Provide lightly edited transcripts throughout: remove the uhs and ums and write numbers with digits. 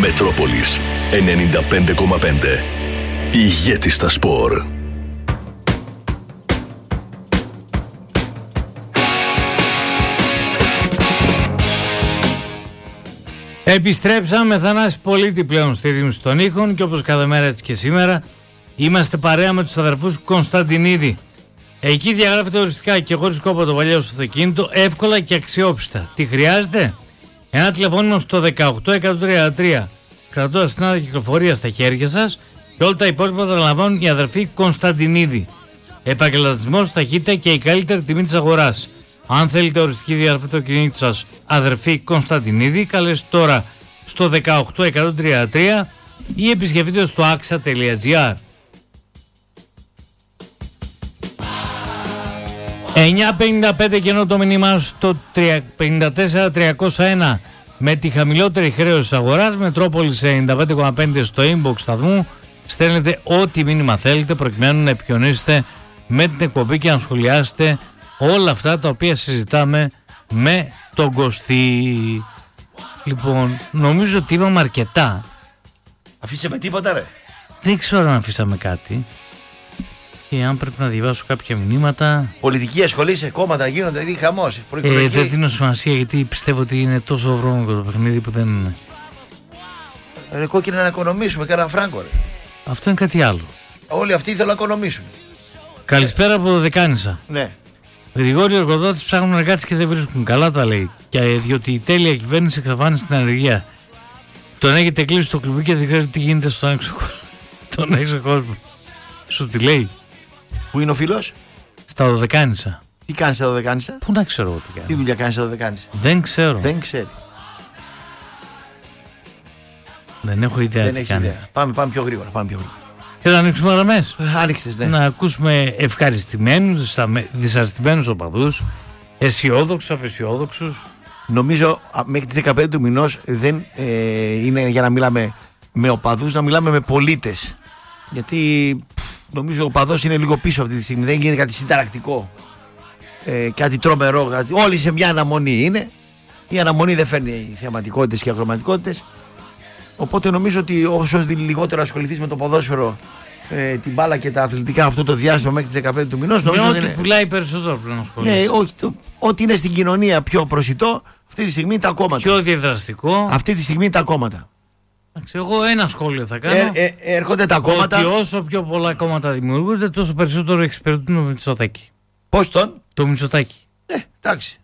Μετρόπολης 95,5. Ηγέτης στα σπορ. Επιστρέψαμε, Θανάση Πολίτη πλέον στη ρύθμιση των ήχων και όπως κάθε μέρα έτσι και σήμερα είμαστε παρέα με τους αδερφούς Κωνσταντινίδη. Εκεί διαγράφεται οριστικά και χωρίς κόπο το παλιό στο αυτοκίνητο, εύκολα και αξιόπιστα. Τι χρειάζεται? Ένα τηλεφώνημα στο 18133. Κρατώντας την άδεια κυκλοφορία στα χέρια σας και όλα τα υπόλοιπα τα λαμβάνουν οι αδερφοί Κωνσταντινίδη. Επαγγελματισμός, ταχύτητα και η καλύτερη τιμή της αγοράς. Αν θέλετε οριστική διαγραφή του αυτοκινήτου σας, αδερφοί Κωνσταντινίδη, καλέστε τώρα στο 18133 ή επισκεφτείτε στο axa.gr. 9.55 και ενώ το μήνυμά στο 54301 με τη χαμηλότερη χρέωση της αγοράς, Μετρόπολης 95,5 στο inbox σταθμού, στέλνετε ό,τι μήνυμα θέλετε προκειμένου να επικοινωνήσετε με την εκπομπή και να σχολιάσετε όλα αυτά τα οποία συζητάμε με τον Κωστή. Λοιπόν, νομίζω ότι είπαμε αρκετά. Αφήσαμε τίποτα, ρε? Δεν ξέρω αν αφήσαμε κάτι. Και αν πρέπει να διαβάσω κάποια μηνύματα. Πολιτική ασχολείσαι, κόμματα γίνονται, δηλαδή χαμός. Δεν δίνω σημασία γιατί πιστεύω ότι είναι τόσο βρώμικο το παιχνίδι που δεν είναι. Ρε κόκκινα να οικονομήσουμε, κάνα φράγκο, ρε. Αυτό είναι κάτι άλλο. Όλοι αυτοί θέλουν να οικονομήσουν. Καλησπέρα από το Δεκάνησα. Ναι. Γρηγόρη εργοδότης ψάχνουν εργάτες και δεν βρίσκουν. Καλά τα λέει. Και διότι η τέλεια κυβέρνηση εξαφάνισε την ανεργία. Τον έχετε κλείσει στο κλουβί και δεν ξέρετε τι γίνεται στον έξω κόσμο. Τον έξω κόσμο. Σου τι λέει? Πού είναι ο φίλος? Στα Δωδεκάνησα. Τι κάνεις στα Δωδεκάνησα? Πού να ξέρω τι κάνει. Τι δουλειά κάνεις στα Δωδεκάνησα? Δεν ξέρω. Δεν ξέρει. Δεν έχω ιδέα. Δεν τι έχεις κάνει. ιδέα. Πάμε πιο γρήγορα. Και να ανοίξουμε γραμμές. Άνοιξες, ναι. Να ακούσουμε ευχαριστημένους, δυσαρεστημένους οπαδούς, αισιόδοξους, απεσιόδοξους. Νομίζω μέχρι τις 15 του μηνός δεν είναι για να μιλάμε με οπαδούς, να μιλάμε με πολίτες. Γιατί νομίζω ο οπαδός είναι λίγο πίσω αυτή τη στιγμή. Δεν γίνεται κάτι συνταρακτικό, κάτι τρομερό. Όλοι σε μια αναμονή είναι. Η αναμονή δεν φέρνει θεαματικότητες και ακροματικότητες. Οπότε νομίζω ότι όσο λιγότερο ασχοληθείς με το ποδόσφαιρο, την μπάλα και τα αθλητικά αυτό το διάστημα μέχρι τις 15 του μηνός, νομίζω ότι είναι πουλάει περισσότερο πλέον να ασχολείσαι. Ναι, όχι, ό,τι είναι στην κοινωνία πιο προσιτό, αυτή τη στιγμή είναι τα κόμματα. Πιο διαδραστικό. Αυτή τη στιγμή είναι τα κόμματα. Εγώ ένα σχόλιο θα κάνω. Έρχονται τα κόμματα. Ότι όσο πιο πολλά κόμματα δημιουργούνται, τόσο περισσότερο εξυπηρετούν το Μητσοτάκη. Πώς τον? Το Μητσοτάκη. Εντάξει.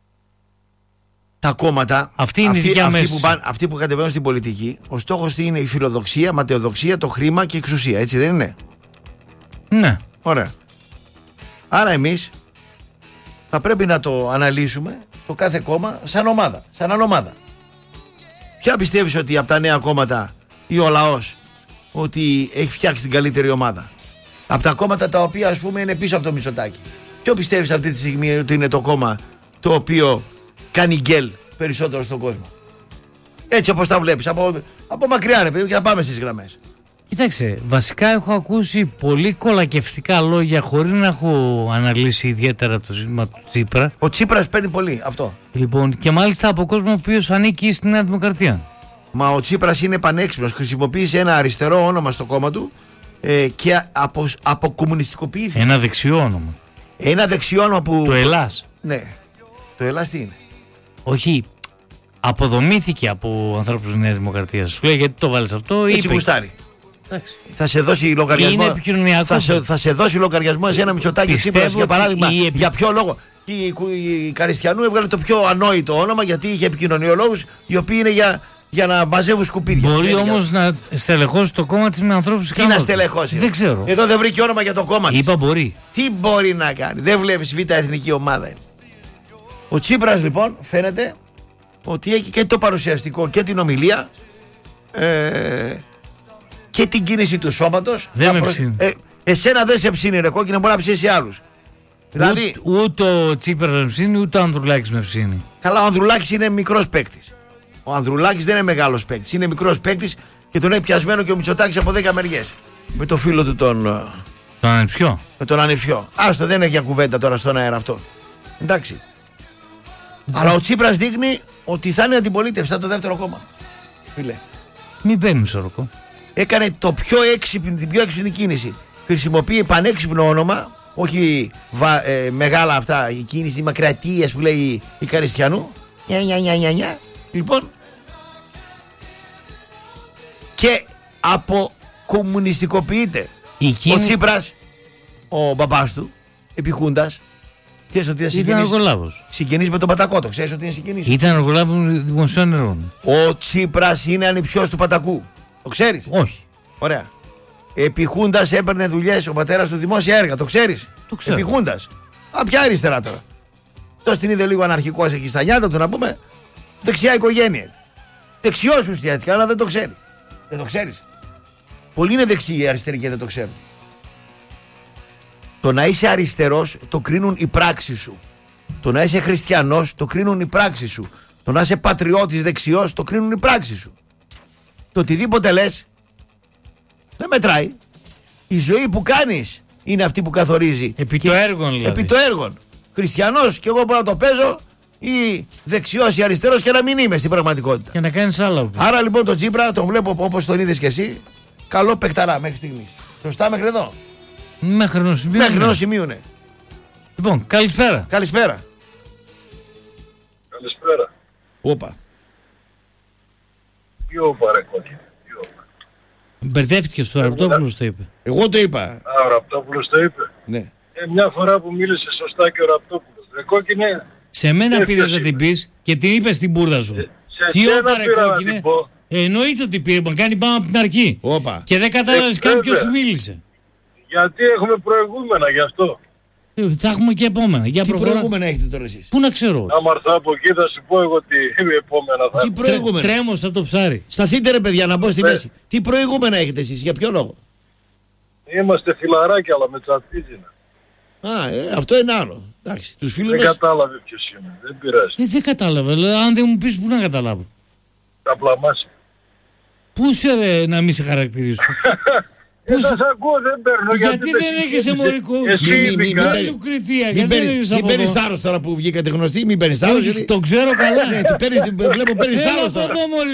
Τα κόμματα, αυτοί που κατεβαίνουν στην πολιτική, ο στόχος είναι η φιλοδοξία, ματαιοδοξία, το χρήμα και η εξουσία, έτσι δεν είναι? Ναι. Ωραία. Άρα εμείς θα πρέπει να το αναλύσουμε το κάθε κόμμα σαν ομάδα, σαν ανομάδα. Ποια πιστεύεις ότι από τα νέα κόμματα ή ο λαός ότι έχει φτιάξει την καλύτερη ομάδα? Από τα κόμματα τα οποία ας πούμε είναι πίσω από το Μητσοτάκη, ποιο πιστεύεις αυτή τη στιγμή ότι είναι το κόμμα το οποίο κάνει γκέλ περισσότερο στον κόσμο? Έτσι όπως τα βλέπεις, από μακριά ρε παιδί, και θα πάμε στις γραμμές. Κοίταξε, βασικά έχω ακούσει πολύ κολακευτικά λόγια χωρίς να έχω αναλύσει ιδιαίτερα το ζήτημα του Τσίπρα. Ο Τσίπρας παίρνει πολύ αυτό. Λοιπόν, και μάλιστα από κόσμο ο οποίος ανήκει στη Νέα Δημοκρατία. Μα ο Τσίπρας είναι πανέξυπνος, χρησιμοποίησε ένα αριστερό όνομα στο κόμμα του και αποκομμουνιστικοποιήθηκε. Ένα δεξιό όνομα. Ένα δεξιό όνομα που... Το Ελλάς. Ναι. Το Ελλάς τι είναι? Όχι, αποδομήθηκε από ανθρώπους της Νέας Δημοκρατίας. Σου λέει γιατί το βάλεις αυτό? Έτσι γουστάρει. Θα σε δώσει λογαριασμό. Είναι επικοινωνιακό. Θα σε δώσει λογαριασμό σε ένα Μητσοτάκη Τσίπρας για παράδειγμα. Για ποιο λόγο? Η Καριστιανού έβγαλε το πιο ανόητο όνομα γιατί είχε επικοινωνιολόγους οι οποίοι είναι για να μαζεύουν σκουπίδια. Μπορεί όμως να στελεχώσει το κόμμα της με ανθρώπους. Τι να στελεχώσει? Δεν ξέρω. Εδώ δεν βρήκε όνομα για το κόμμα της. Είπα μπορεί. Τι μπορεί να κάνει? Δεν βλέπεις β' εθνική ομάδα? Ο Τσίπρας λοιπόν φαίνεται ότι έχει και το παρουσιαστικό και την ομιλία και την κίνηση του σώματος. Δεν με ψήνει. Εσένα δεν σε ψήνει ρε κόκκινα, μπορεί να ψήσει άλλους. Δηλαδή, ούτε ο Τσίπρας με ψήνει, ούτε ο Ανδρουλάκης με ψήνει. Καλά, ο Ανδρουλάκης είναι μικρός παίκτης. Ο Ανδρουλάκης δεν είναι μεγάλος παίκτης, είναι μικρός παίκτης και τον έχει πιασμένο και ο Μητσοτάκης από 10 μεριές. Με το φίλο του τον Ανεψιό. Με τον Ανεψιό. Άστο, δεν έχει για κουβέντα τώρα στον αέρα αυτό. Εντάξει. Αλλά ο Τσίπρας δείχνει ότι θα είναι αντιπολίτευση, θα το δεύτερο κόμμα. Φίλε. Μην παίρνει ορκό. Έκανε την πιο έξυπνη κίνηση. Χρησιμοποιεί πανέξυπνο όνομα, όχι μεγάλα αυτά, η κίνηση δημοκρατίας που λέει η Καριστιανού. Νια. Λοιπόν, και αποκομμουνιστικοποιείται. Ο Τσίπρας, ο μπαμπάς του, επιχούντας, ξέρεις ότι ήταν συγγενής με τον Πατακό, το ξέρεις ότι είναι συγγενής. Ήταν εργολάβος δημοσίων έργων. Ο Τσίπρας είναι ανιψιός του Πατακού. Το ξέρεις? Όχι. Ωραία. Επιχούντας έπαιρνε δουλειές ο πατέρας του δημόσια έργα. Το ξέρεις? Το ξέρω. Επιχούντας. Ποια αριστερά τώρα? Τόσο την είδε λίγο αναρχικός εκεί στα νιάτα του, να πούμε. Δεξιά οικογένεια. Δεξιός ουσιαστικά, αλλά δεν το ξέρει. Δεν το ξέρεις? Πολλοί είναι δεξιοί οι αριστεροί και δεν το ξέρουν. Το να είσαι αριστερός το κρίνουν οι πράξεις σου. Το να είσαι χριστιανός το κρίνουν οι πράξεις σου. Το να είσαι πατριώτης δεξιός το κρίνουν οι πράξεις σου. Το οτιδήποτε λες δεν μετράει. Η ζωή που κάνεις είναι αυτή που καθορίζει. Επί το έργον δηλαδή. Επί το έργον. Χριστιανός και εγώ μπορώ να το παίζω, ή δεξιός ή αριστερός και να μην είμαι στην πραγματικότητα. Και να κάνεις άλλο. Άρα λοιπόν τον Τσίπρα τον βλέπω όπως τον είδες και εσύ. Καλό παιχταρά μέχρι στιγμής. Σωστά μέχρι εδώ? Μέχρι ενός σημείου. Μέχρι ενός σημείου, ναι. Λοιπόν, καλησπέρα. Καλησπέρα. Καλησπέρα. Όπα. Τι όπα ρε κόκκι. Μπερδεύτηκες, ο Ραπτόπουλος το είπε. Εγώ το είπα. Ο Ραπτόπουλος το είπε. Ναι. Μια φορά που μίλησε σωστά και ο Ραπτόπουλος. Ρε κόκκινε. Σε μένα πήρες να την πεις και την είπες στην μπουρδα σου. Τι όπα ρε κόκκινε. Εννοείται ότι πήρε, μα κάνει πάνω από την αρχή. Όπα. Και δεν κατάλαβες καν ποιος σου μίλησε. Γιατί έχουμε προηγούμενα γι' αυτό. Θα έχουμε και επόμενα. Για Τι προηγούμενα έχετε τώρα εσείς? Πού να ξέρω. Άμα έρθω από εκεί θα σου πω εγώ τι επόμενα θα. Τι προηγούμενα? Τρέμωσα το ψάρι. Σταθείτε ρε παιδιά να μπω στη μέση. Τι προηγούμενα έχετε εσείς, για ποιο λόγο? Είμαστε φιλαράκια αλλά με τσαπίζινα. Αυτό είναι άλλο. Εντάξει, τους φίλους Δεν μας... κατάλαβε ποιος είναι. Δεν πειράζει. Δεν κατάλαβα. Αν δεν μου πεις, πού να καταλάβω. Τα πλαμάσια. Πού σε ρε να μην σε χαρακτηρίσω. Θα σ' ακούω, δεν παίρνω. Γιατί δεν έχεις αιμορικό. Μην παίρνεις θάρρος τώρα που βγήκατε γνωστοί. Μην παίρνεις θάρρος. Το ξέρω καλά. Βλέπω παίρνεις θάρρος τώρα.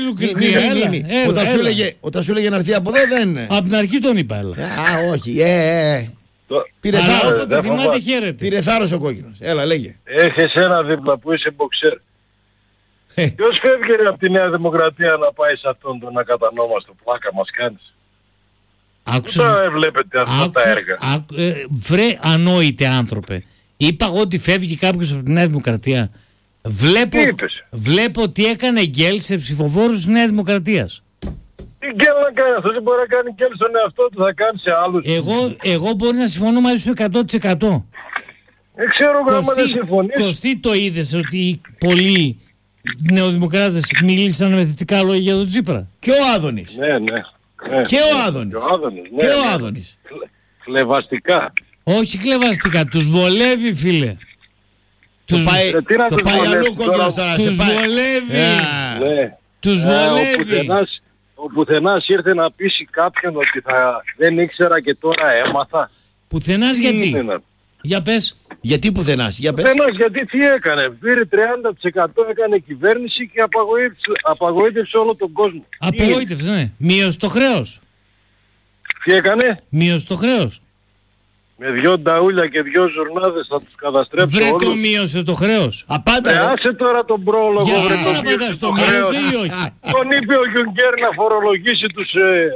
Όταν σου έλεγε να έρθει από εδώ δεν είναι. Από την αρχή τον είπα. Όχι. Πήρε θάρρος. Το θυμάται, χαίρεται. Πήρε θάρρος ο κόκκινος. Έλα, λέγε. Έχεις ένα δίπλα που είσαι μποξέρ. Ποιος φεύγει από τη Νέα Δημοκρατία να πάει σε αυτόν τον ακατανόμαστο? Πλάκα μας κάνεις. Πού τα βλέπετε αυτά τα έργα? Βρε ανόητε άνθρωπε. Είπα εγώ ότι φεύγει κάποιος από τη Νέα Δημοκρατία. Βλέπω ότι έκανε γκέλ σε ψηφοφόρους της Νέας Δημοκρατίας. Τι γκέλ να κάνει? Αυτό δεν μπορεί να κάνει γκέλ στον εαυτό του, θα κάνει σε άλλους. Εγώ μπορεί να συμφωνώ μαζί σου 100%. Δεν ξέρω αν δεν συμφωνείς. Κωστή, το είδες ότι πολλοί νεοδημοκράτες μίλησαν με θετικά λόγια για τον Τσίπρα? Και ο Άδωνης. Ναι. Και ο Άδωνης. Κλεβαστικά. Όχι κλεβαστικά, τους βολεύει φίλε. Το πάει αλλού κόκκινος τώρα. Τους βολεύει. Τους βολεύει. Ο πουθενάς ήρθε να πείσει κάποιον ότι δεν ήξερα και τώρα έμαθα. Πουθενάς γιατί? Για πες. Γιατί πουθενάς, για πες. Πουθενάς γιατί τι έκανε? Πήρε 30%, έκανε κυβέρνηση και απαγοήτευσε όλο τον κόσμο. Απογοήτευσε, ναι. Μείωσε το χρέος. Τι έκανε? Μείωσε το χρέος. Με 2 νταούλια και 2 ζουρνάδες θα τους καταστρέψω όλους. Βρε το μείωσε το χρέος. Απάντα. Άσε τώρα τον πρόλογο. Γιατί δεν απαντάς το μείωσε ή όχι? Τον είπε ο Γιουνκέρ να φορολογήσει τους...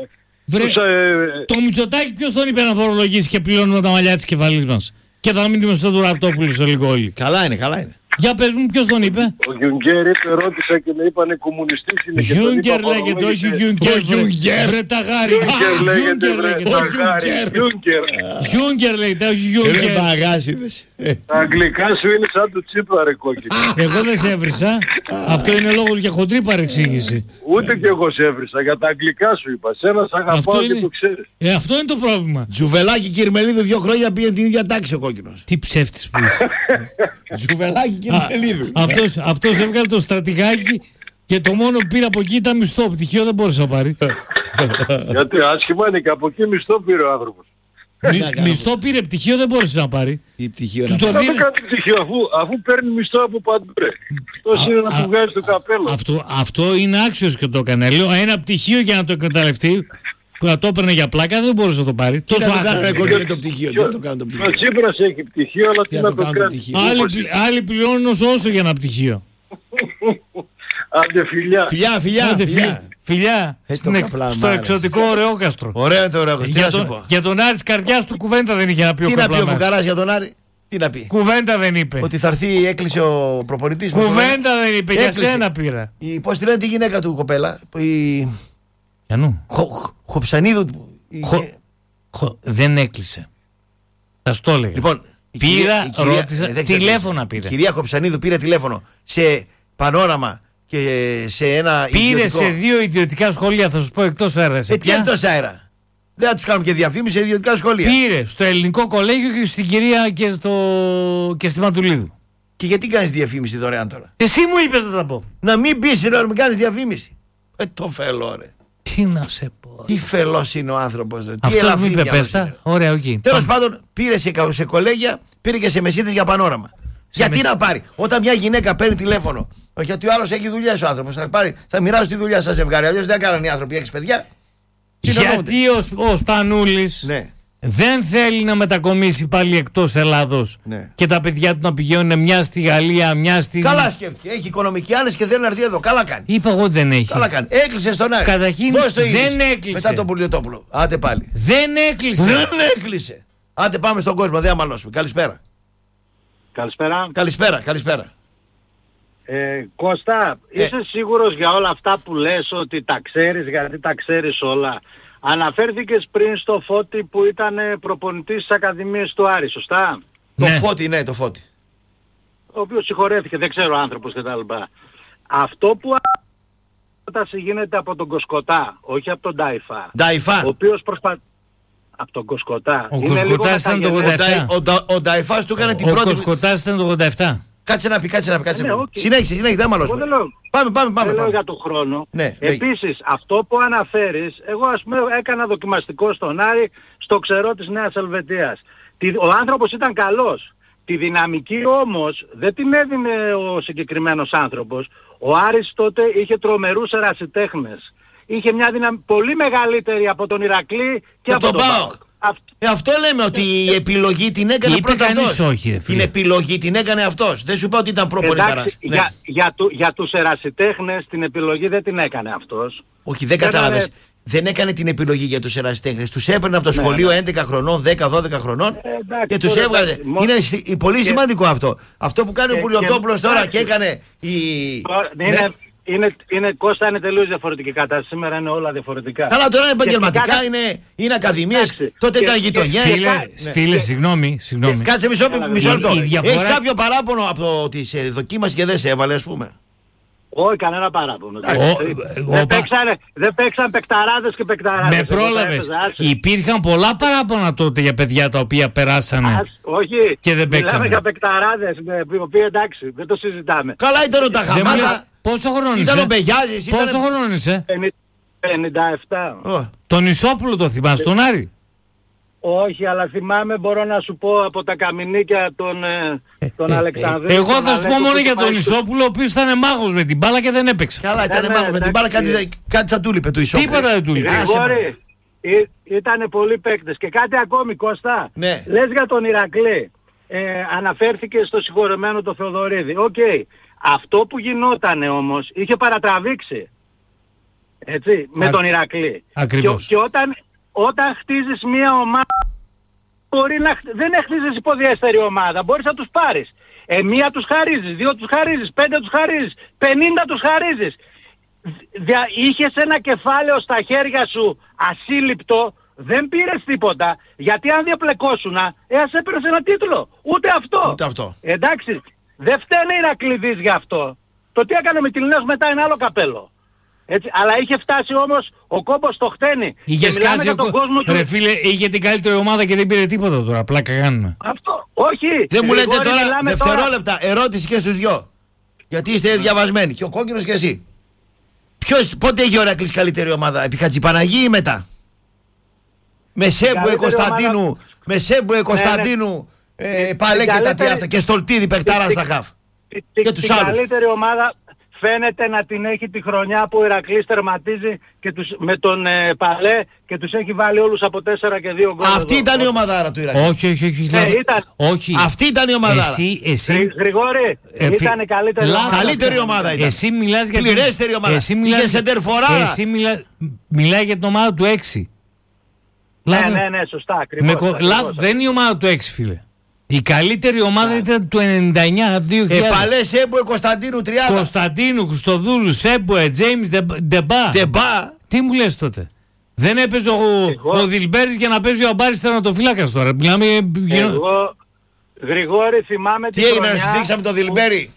Το Μητσοτάκη ποιος τον είπε να φορολογήσει και πληρώνουμε τα μαλλιά της κεφαλής μας? Και θα μείνουμε στον Τουραπτόπουλο σε λίγο όλοι. Καλά είναι. Για πες μου, ποιος τον είπε? Ο Γιουνκέρ ρώτησα και με είπανε κομμουνιστής. Γιουνκέρ λέγεται, όχι Γιουνκέρ. Βρε τα γάρι. Γιουνκέρ λέγεται, όχι Γιουνκέρ. Είναι μαγάσιδες. Τα αγγλικά σου είναι σαν του Τσίπρα ρε κόκκινο. Εγώ δεν σε έβρισα. Αυτό είναι λόγος για χοντρή παρεξήγηση. Ούτε κι εγώ σε έβρισα. Για τα αγγλικά σου είπα. Σένα σ' αγαπάω και το ξέρεις. Αυτό είναι το πρόβλημα. Τζουβελάκι Κυρμελίδου 2 χρόνια πήγε την ίδια τάξη ο κόκκινος. Τι ψεύτης που είσαι. Τζουβελάκι Κυρμελίδου. Αυτός έβγαλε το στρατηγάκι και το μόνο που πήρε από εκεί ήταν μισθό. Πτυχίο δεν μπορούσε να πάρει. Γιατί άσχημα είναι και από εκεί μισθό πήρε ο άνθρωπος. Μισθό πήρε, πτυχίο δεν μπόρεσε να πάρει. Η πτυχίο του να κάνει πτυχίο αφού παίρνει μισθό από παντού. Τόσο είναι να του βγάζει το καπέλο. Αυτό είναι άξιος και το έκανε. Λέω ένα πτυχίο για να το εκμεταλλευτεί. Που να το έπαιρνε για πλάκα δεν μπορούσε να το πάρει. Τι να το κάνω εγώ και το πτυχίο. Ο Τσίπρας έχει πτυχίο, αλλά τι να το κάνει. Άλλοι πληρώνουν όσο για ένα πτυχίο. Άντε φιλιά. Στο εξωτικό Ωρεόκαστρο. Ωραίο το Ωρεόκαστρο. Για τον Άρη της καρδιάς του κουβέντα δεν είχε να πει ο Καπλαμάς. Τι να πει ο Φουκαράς για τον Άρη. Τι να πει. Κουβέντα δεν είπε. Ότι θα έρθει, έκλεισε ο προπονητής. Κουβέντα δεν είπε. Για σένα πήρα. Πώς τη λένε τη γυναίκα του κοπέλα. Γιαννού. Χοψανίδου. Δεν έκλεισε. Θα στο έλεγα. Λοιπόν, ρώτησα. Τηλέφωνα πήρε. Η κυρία Χοψανίδου πήρε τηλέφωνο σε Πανόραμα και σε ένα πήρε ιδιωτικό. Σε 2 ιδιωτικά σχολεία, θα σου πω, εκτός αέρα. Τι εκτός αέρα. Δεν θα τους κάνουμε και διαφήμιση σε ιδιωτικά σχολεία. Πήρε στο Ελληνικό Κολέγιο και στην κυρία και στη Ματουλίδου. Και γιατί κάνεις διαφήμιση δωρεάν τώρα. Εσύ μου είπες να τα πω. Να μην πεις να μην κάνεις διαφήμιση. Το φελό ρε. Τι να σε πω. Τι φελός είναι ο άνθρωπος. Τι ελαφρύνια. Ωραία, οκ. Τέλος πάντων πήρε σε κολέγια, πήρε και σε μεσίτες για Πανόραμα. Γιατί να πάρει. Όταν μια γυναίκα παίρνει τηλέφωνο, γιατί ο άλλος έχει δουλειές ο άνθρωπος, θα μοιράσει τη δουλειά σας ζευγάρι. Αλλιώς δεν έκαναν οι άνθρωποι, έχεις παιδιά. Γιατί ο Σπανούλης δεν θέλει να μετακομίσει πάλι εκτός Ελλάδος και τα παιδιά του να πηγαίνουν μια στη Γαλλία, μια στη. Καλά σκέφτηκε. Έχει οικονομική άνεση και θέλει να έρθει εδώ. Καλά κάνει. Είπα εγώ δεν έχει. Καλά κάνει. Έκλεισε στον Άρη. Καταρχήν δεν έκλεισε. Μετά τον Πουλιοτόπουλο. Άντε πάλι. Δεν έκλεισε. Άντε πάμε στον κόσμο, δεν αμαλώσουμε. Καλησπέρα. Καλησπέρα. Κώστα, είσαι σίγουρος για όλα αυτά που λες ότι τα ξέρεις, γιατί τα ξέρεις όλα? Αναφέρθηκες πριν στο Φώτη που ήταν προπονητής της Ακαδημίας του Άρη, σωστά? Το Φώτη. Ο οποίος συγχωρέθηκε, δεν ξέρω άνθρωπος κτλ. Αυτό που γίνεται από τον Κοσκοτά, όχι από τον Νταϊφά. Ο οποίος από τον Κοσκοτά. Ο Κοσκοτάς ήταν το 87. Ο Νταϊφάς του έκανε την πρώτη. Ο Κοσκοτάς ήταν το 87. Κάτσε να πει. Συνέχισε, δεν μαλώσουμε. Πάμε. Δεν λέω για τον χρόνο. Επίσης, αυτό που αναφέρεις, εγώ ας πούμε έκανα δοκιμαστικό στον Άρη, στο ξερό της Νέας Ελβετίας. Ο άνθρωπος ήταν καλός. Τη δυναμική όμως δεν την έδινε ο συγκεκριμένος άνθρωπος. Ο Άρης τότε είχε τρομερούς ερασιτέχνες. Είχε μια δύναμη πολύ μεγαλύτερη από τον Ηρακλή και από τον ΠΑΟΚ. Αυτό λέμε ότι η επιλογή την έκανε πρώτα αυτός. Την επιλογή την έκανε αυτός. Δεν σου είπα ότι ήταν προπονηταράς. Για τους ερασιτέχνες την επιλογή δεν την έκανε αυτός. Όχι, δεν κατάλαβες. Δεν έκανε την επιλογή για τους ερασιτέχνες. Τους έπαιρνε από το σχολείο 11 χρονών, 10-12 χρονών και τους έβγαζε. Είναι πολύ σημαντικό αυτό. Αυτό που κάνει ο Πουλιοτόπουλος τώρα και έκανε Κώστα, είναι τελείως διαφορετική κατάσταση. Σήμερα είναι όλα διαφορετικά. Καλά, τώρα είναι επαγγελματικά, είναι ακαδημίες, τότε ήταν γειτονιές. Φίλε, συγγνώμη. Κάτσε μισό λεπτό. Έχεις κάποιο παράπονο από τις δοκίμασες και δεν σε έβαλε, ας πούμε? Όχι, κανένα παράπονο. Δεν παίξαν παικταράδες και παικταράδες. Με πρόλαβες. Υπήρχαν πολλά παράπονα τότε για παιδιά τα οποία περάσανε. Όχι. Και δεν παίξανε. Μιλάμε για παικταράδες, οι οποίοι εντάξει, δεν το συζητάμε. Καλά ήταν ο Ταχαμάτα. Πόσο χρόνο είσαι? Ήταν ο Μπεγιάζης. Πόσο χρόνο είσαι? 57. Τον Ισόπουλο το θυμάσαι, τον Άρη? Όχι, αλλά θυμάμαι, μπορώ να σου πω, από τα καμινίκια τον Αλεξανδρίου. Εγώ θα σου πω μόνο για τον Ισόπουλο, ο οποίος ήταν μάγος με την μπάλα και δεν έπαιξε. Καλά, ήταν μάγος με την μπάλα, κάτι θα του λείπε του Ισόπουλου. Τίποτα δεν του λείπε. Ήτανε πολλοί παίκτες. Και κάτι ακόμη, Κώστα. Λες για τον Ηρακλή. Αναφέρθηκε στο συγχωρεμένο το Θεοδωρίδη. Οκ. Αυτό που γινότανε όμως είχε παρατραβήξει. Έτσι, με τον Ηρακλή. Ακριβώς. Και όταν χτίζεις μια ομάδα, δεν χτίζεις υποδιέστερη ομάδα, μπορείς να τους πάρεις. Μία τους χαρίζεις, 2 τους χαρίζεις, 5 τους χαρίζεις, 50 τους χαρίζεις. Είχες ένα κεφάλαιο στα χέρια σου ασύλληπτο, δεν πήρες τίποτα, γιατί αν διαπλεκόσουνα, ας έπαιρνες ένα τίτλο. Ούτε αυτό. Εντάξει, δεν φταίνε οι Ηρακλήδεις γι' αυτό. Το τι έκανε με τη Λινέως μετά είναι άλλο καπέλο. Έτσι, αλλά είχε φτάσει όμως ο κόμπος στο χτένι. Είχε σκάσει ρε φίλε, είχε την καλύτερη ομάδα και δεν πήρε τίποτα τώρα. Πλάκα κάνουμε. Αυτό, όχι. Δεν μου λέτε τώρα δευτερόλεπτα, ερώτηση και στους δυο. Γιατί είστε διαβασμένοι, και ο κόκκινος και εσύ. Πότε είχε ο Ηρακλής καλύτερη ομάδα, επί Χατζηπαναγή ή μετά? Με Σέμπουε Κωνσταντίνου, Παλέ και τα τι αυτά. Και Στολτίδη παιχταρά στα χαφ. Και τους άλλους. Η καλύτερη ομάδα φαίνεται να την έχει τη χρονιά που ο Ηρακλής τερματίζει με τον Παλέ και τους έχει βάλει όλους από 4 και 2 γκολ. Αυτή ήταν η ομαδάρα του Ηρακλή. Όχι. Αυτή ήταν η ομαδάρα. Γρηγόρη, ήταν καλύτερη ομάδα ήταν. Εσύ μιλάς για πληρέστερη ομάδα. Είχε σεντερφοράρα. Εσύ μιλάει για την ομάδα του 6. Ναι, σωστά. Λάθος, δεν είναι η ομάδα του 6, φίλε. Η καλύτερη ομάδα ήταν του 99-2000. Παλέ Σέμπουε Κωνσταντίνου 30. Κωνσταντίνου, Χριστοδούλου, Σέμπουε, Τζέιμς, Ντεμπά. Τι μου λες τότε? Δεν έπαιζε ο Δηλμπέρης για να παίζει ο Αμπάρης τερματοφύλακας τώρα. Εγώ, Γρηγόρη, θυμάμαι τι έγινε να συμφίξαμε τον Δηλμπέρη?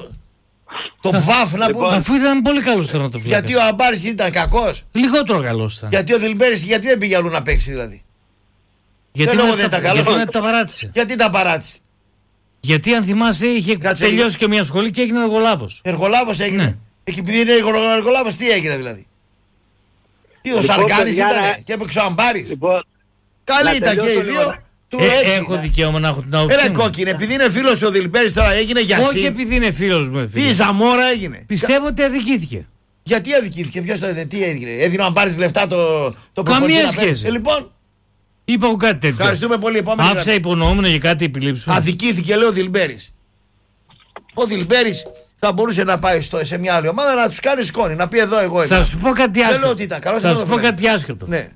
Το Πβάφ να πούμε. Αφού ήταν πολύ καλός τερματοφύλακας. Γιατί ο Αμπάρης ήταν κακός? Λιγότερο καλός ήταν. Γιατί ο Δηλμπέρης, γιατί δεν πήγε αλλού να παίξει δηλαδή? Γιατί τα παράτησε. Γιατί τα παράτησε? Γιατί αν θυμάσαι είχε τελειώσει και μια σχολή και έγινε εργολάβος. Εργολάβος έγινε. Ναι. Επειδή είναι εργολάβος, τι έγινε δηλαδή? Τι ο Σαρκάνης ήτανε και έπαιξε ο Αμπάρης. Καλή ήταν και οι δύο. Έχω δικαίωμα να έχω την άποψη. Έλα κόκκινε, επειδή είναι φίλος ο Δηλμπέρης τώρα έγινε για Όχι επειδή είναι φίλος μου. Τι Ζαμόρα έγινε? Πιστεύω ότι αδικήθηκε. Γιατί αδικήθηκε? Ποιος το τι έγινε? Έδινε ο Αμπάρης λεφτά το καμία σχέση. Λοιπόν. Είπα εγώ κάτι τέτοιο. Ευχαριστούμε πολύ. Άφησα υπονοούμενο για κάτι επιλήψιμο. Αδικήθηκε, λέει ο Δηλμπέρης. Ο Δηλμπέρης θα μπορούσε να πάει σε μια άλλη ομάδα να τους κάνει σκόνη. Να πει εδώ εγώ. Θα σου πω κάτι άσχετο. Θα σου πω κάτι άσχετο. Ναι.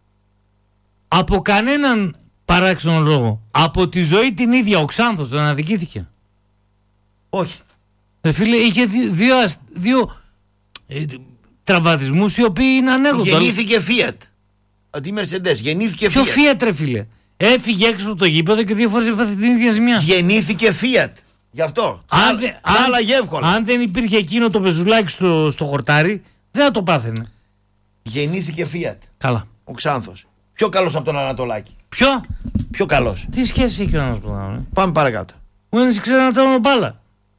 Από κανέναν παράξενο λόγο. Από τη ζωή την ίδια ο Ξάνθος δεν αδικήθηκε? Όχι. Φίλε, είχε δύο τραυματισμούς οι οποίοι είναι ανέκδοτοι. Γεννήθηκε Fiat. Αντί Mercedes, γεννήθηκε Fiat. Ποιο Fiat ρε φίλε? Έφυγε έξω από το γήπεδο και 2 φορές έπαθε την ίδια ζημιά. Γεννήθηκε Fiat. Γι' αυτό. Άλλαγε εύκολα. Αν δεν υπήρχε εκείνο το πεζουλάκι στο χορτάρι, δεν θα το πάθαινε. Γεννήθηκε Fiat. Καλά. Ο Ξάνθος. Πιο καλός από τον Ανατολάκη. Ποιο? Πιο καλός. Τι σχέση έχει ο Ανατολάκη? Πάμε παρακάτω. Μου δεν ξέρει να τρώνε μπάλα.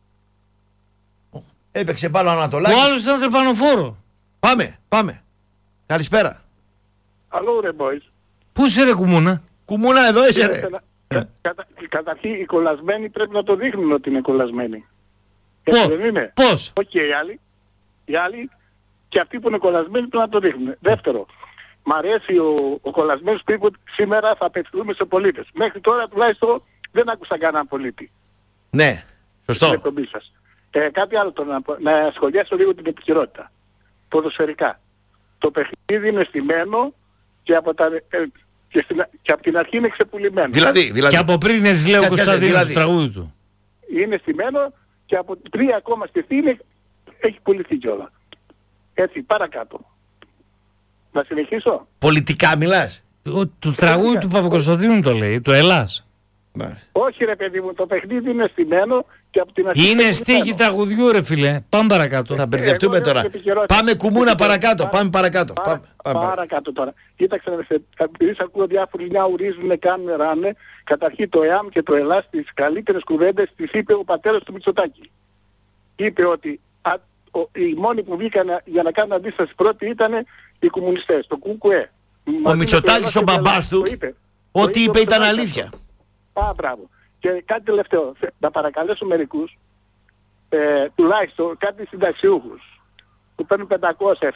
Έπαιξε μπάλα ο Ανατολάκης. Ο άλλος ήταν τρεπανοφόρο. Πάμε. Καλησπέρα. Αλλού ρε boys. Πού είσαι ρε Κουμούνα? Κουμούνα εδώ είσαι ρε. Καταρχήν οι κολλασμένοι πρέπει να το δείχνουν ότι είναι κολλασμένοι. Πώς? Όχι οι άλλοι και αυτοί που είναι κολλασμένοι πρέπει να το δείχνουν. Δεύτερο, μ' αρέσει ο κολλασμένος που είπε ότι σήμερα θα απευθυνθούμε σε πολίτες. Μέχρι τώρα τουλάχιστον δεν άκουσα κανέναν πολίτη. Ναι, σωστό. Κάτι άλλο τώρα να σχολιάσω λίγο την επικαιρότητα. Ποδοσφαιρικά. Το παιχνίδι είναι στημένο και από την αρχή είναι ξεπουλημένο. Δηλαδή. Και από πριν λέει ο Κωνσταντίνος το τραγούδι του. Είναι στημένο και από πριν ακόμα στηθεί έχει πουληθεί κιόλα. Έτσι, παρακάτω. Να συνεχίσω. Πολιτικά μιλάς? Το τραγούδι του Παπακοσταντίνου το λέει, το Ελλάς. Όχι ρε παιδί μου, το παιχνίδι είναι στημένο και από την αρχή. Είναι στίχη τραγουδιού ρε φίλε. Πάμε παρακάτω. Θα μπερδευτούμε τώρα. Πάμε Κουμούνα παρακάτω. Πάμε παρακάτω. Παρακάτω τώρα. Κοίταξε, επειδή ακούω διάφοροι να ουρίζουν, κάνουν ράνε. Καταρχήν το ΕΑΜ και το ΕΛΑΣ τις καλύτερες κουβέντες τις είπε ο πατέρας του Μητσοτάκη. Είπε ότι οι μόνοι που βγήκαν για να κάνουν αντίσταση πρώτοι ήταν οι κομμουνιστές, το ΚΚΕ. Ο Μητσοτάκης ο μπαμπάς του, ό,τι είπε ήταν αλήθεια. Μπράβο. Και κάτι τελευταίο, να παρακαλέσω μερικούς, τουλάχιστον κάτι συνταξιούχους που παίρνουν 500, 700, 800,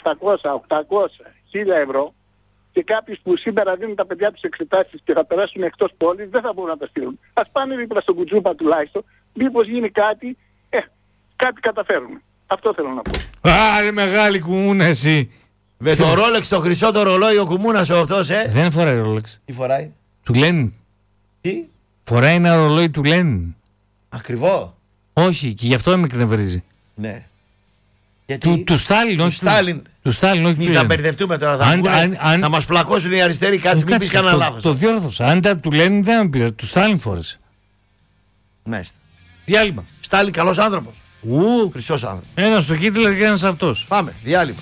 1000 ευρώ και κάποιους που σήμερα δίνουν τα παιδιά τους εξετάσεις και θα περάσουν εκτός πόλης δεν θα μπορούν να τα στείλουν. Ας πάνε δίπλα στον κουτζούπα τουλάχιστον, μήπως γίνει κάτι, κάτι καταφέρουν. Αυτό θέλω να πω. Άρε μεγάλη Κουμούνα εσύ. Με το Ρόλεξ το χρυσό το ρολόι ο Κουμούνας ο αυτός, Δεν φοράει Ρόλεξ. Τι φοράει? Του Λένιν. Τι? Φοράει ένα ρολόι του Λένιν. Ακριβό? Όχι, και γι' αυτό με εκνευρίζει. Ναι. Γιατί... Του Στάλιν, όχι του Στάλιν, όχι του Λένιν. Θα μπερδευτούμε τώρα, θα μας πλακώσουν οι αριστεροί, κάτσε μην πεις κανένα λάθος. Το διόρθωσα, αν ήταν του Λένιν δεν με πήρε, του Στάλιν φόρεσε. Μάλιστα. Διάλειμμα. Στάλιν καλός άνθρωπος. Χρυσός άνθρωπος. Ένας ο Χίτλερ και ένας αυτός. Πάμε, διάλειμμα.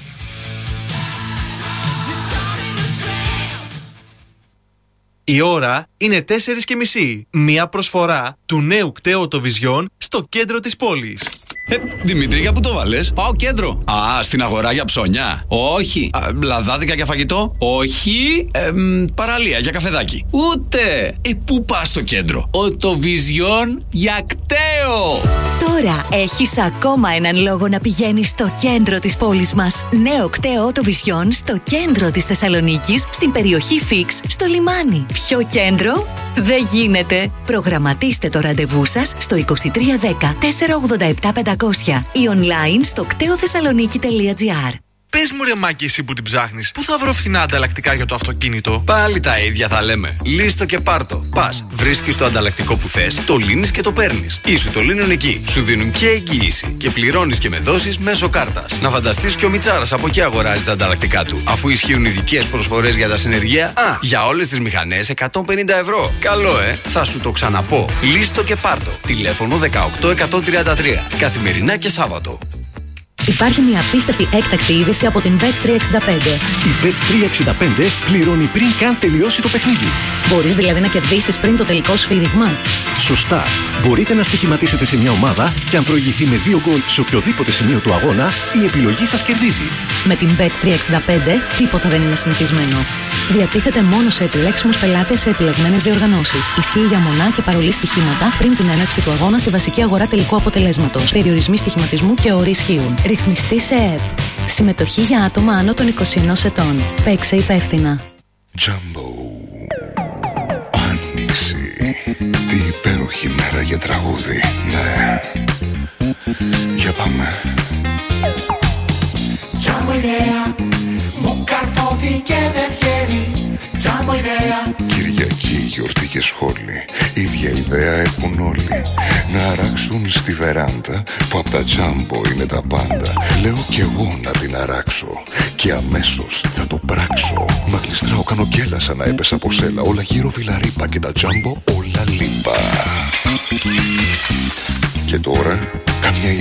Η ώρα είναι 4:30. Μια προσφορά του νέου κταίου Vision στο κέντρο της πόλης. Δημήτρη, για πού το βάλες? Πάω κέντρο. Α, στην αγορά για ψώνια. Όχι. Λαδάδικα για φαγητό. Όχι. Παραλία για καφεδάκι. Ούτε. Πού πας στο κέντρο? Οτοβιζιόν για κταίο. Τώρα έχεις ακόμα έναν λόγο να πηγαίνεις στο κέντρο της πόλης μας. Νέο κταίο Οτοβιζιόν στο κέντρο της Θεσσαλονίκης, στην περιοχή Φίξ, στο λιμάνι. Πιο κέντρο δεν γίνεται. Προγραμματίστε το ραντεβού σας στο 2310 487 500 ή online στο κτεοθεσσαλονίκη.gr. Πες μου ρε Μάκη, εσύ που την ψάχνεις, πού θα βρω φθηνά ανταλλακτικά για το αυτοκίνητο? Πάλι τα ίδια θα λέμε. Λύστο και πάρτο. Πας, βρίσκεις το ανταλλακτικό που θες, το λύνεις και το παίρνεις. Ή σου το λύνουν εκεί. Σου δίνουν και εγγύηση. Και πληρώνεις και με δόσεις μέσω κάρτας. Να φανταστείς και ο Μιτσάρας από εκεί αγοράζει τα ανταλλακτικά του. Αφού ισχύουν ειδικές προσφορές για τα συνεργεία. Για όλες τις μηχανές 150 ευρώ. Καλό, θα σου το ξαναπώ. Λύστο και πάρτο. Τηλέφωνο 18133. Καθημερινά και Σάββατο. Υπάρχει μια απίστευτη έκτακτη είδηση από την Bet365. Η Bet365 πληρώνει πριν καν τελειώσει το παιχνίδι. Μπορείς δηλαδή να κερδίσεις πριν το τελικό σφύριγμα. Σωστά. Μπορείτε να στοιχηματίσετε σε μια ομάδα και αν προηγηθεί με 2 γκολ σε οποιοδήποτε σημείο του αγώνα, η επιλογή σας κερδίζει. Με την Bet365 τίποτα δεν είναι συνηθισμένο. Διατίθεται μόνο σε επιλέξιμους πελάτες σε επιλεγμένες διοργανώσεις. Ισχύει για μονά και παρολί στοιχήματα πριν την έναρξη του αγώνα στη βασική αγορά τελικού αποτελέσματος. Περιορισμοί στοιχηματισμού και όροι ισχύουν. Ρυθμιστή σε ΕΕΠ. Συμμετοχή για άτομα άνω των 21 ετών. Παίξε υπεύθυνα. Jumbo. Άνοιξη. Τι υπέροχη μέρα για τραγούδι. Ναι. Για πάμε. Jumbo ιδέα. Μου καρφώθηκε και δεν βγαίνει. Jumbo ιδέα. Κυριακή, γιορτή και σχόλη. Ίδια ιδέα έχουν όλοι. Να αράξουν στη βεράντα που απ' τα Jumbo είναι τα πάντα. Λέω κι εγώ να την αράξω και αμέσως θα το πράξω. Μα γλιστράω, κάνω κέλα σαν να έπεσα από σέλα. Όλα γύρω βιλαρίπα και τα Jumbo όλα λίπα. Και τώρα καμιά